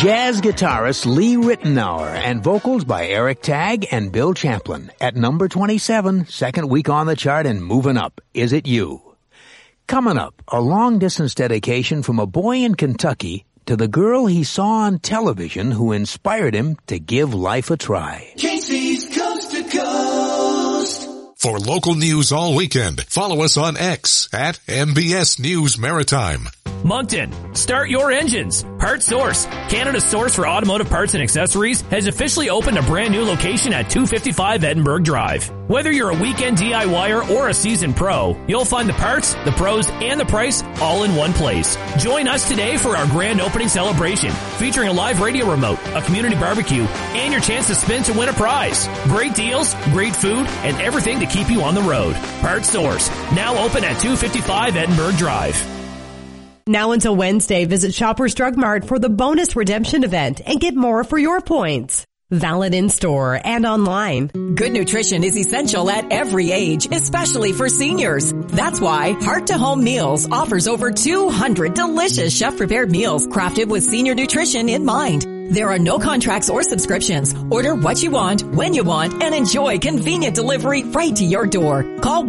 Jazz guitarist Lee Rittenauer and vocals by Eric Tagg and Bill Champlin. At number 27, second week on the chart and moving up, Is It You? Coming up, a long-distance dedication from a boy in Kentucky to the girl he saw on television who inspired him to give life a try. Casey's Coast to Coast. For local news all weekend, follow us on X at MBS News Maritime. Moncton, start your engines. Part Source, Canada's source for automotive parts and accessories, has officially opened a brand new location at 255 Edinburgh Drive. Whether you're a weekend DIYer or a seasoned pro, you'll find the parts, the pros, and the price all in one place. Join us today for our grand opening celebration, featuring a live radio remote, a community barbecue, and your chance to spin to win a prize. Great deals, great food, and everything to keep you on the road. Part Source, now open at 255 Edinburgh Drive. Now until Wednesday, visit Shoppers Drug Mart for the bonus redemption event and get more for your points. Valid in store and online. Good nutrition is essential at every age, especially for seniors. That's why Heart to Home Meals offers over 200 delicious chef-prepared meals crafted with senior nutrition in mind. There are no contracts or subscriptions. Order what you want, when you want, and enjoy convenient delivery right to your door. Call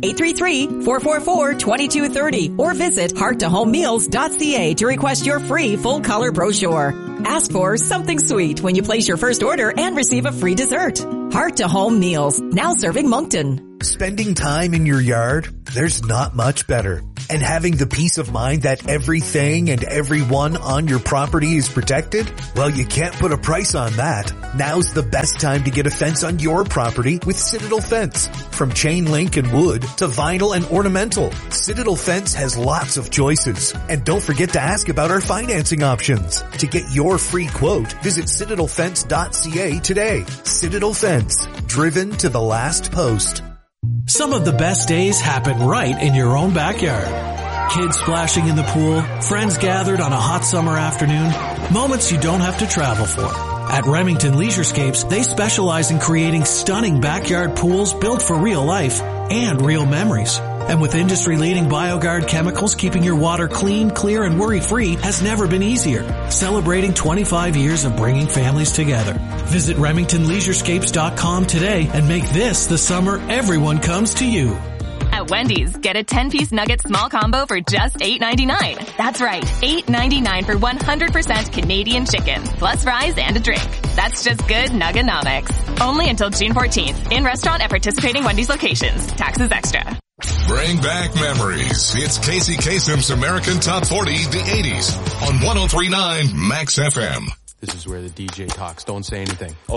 1-833-444-2230 or visit hearttohomemeals.ca to request your free full-color brochure. Ask for something sweet when you place your first order and receive a free dessert. Heart to Home Meals, now serving Moncton. Spending time in your yard, there's not much better. And having the peace of mind that everything and everyone on your property is protected? Well, you can't put a price on that. Now's the best time to get a fence on your property with Citadel Fence. From chain link and wood to vinyl and ornamental, Citadel Fence has lots of choices. And don't forget to ask about our financing options. To get your free quote, visit citadelfence.ca today. Citadel Fence, driven to the last post. Some of the best days happen right in your own backyard. Kids splashing in the pool, friends gathered on a hot summer afternoon, moments you don't have to travel for. At Remington Leisurescapes, they specialize in creating stunning backyard pools built for real life and real memories. And with industry-leading BioGuard chemicals, keeping your water clean, clear, and worry-free has never been easier. Celebrating 25 years of bringing families together. Visit RemingtonLeisurescapes.com today and make this the summer everyone comes to you. At Wendy's, get a 10-piece nugget small combo for just $8.99. That's right, $8.99 for 100% Canadian chicken, plus fries and a drink. That's just good Nugganomics. Only until June 14th. In restaurant at participating Wendy's locations. Taxes extra. Bring back memories. It's Casey Kasem's American Top 40, the 80s, on 103.9 Max FM. This is where the DJ talks. Don't say anything.